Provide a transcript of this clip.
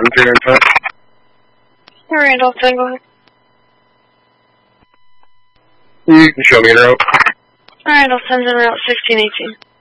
7395. Randall, single. You can show me the route. Randall, sends in route 1618.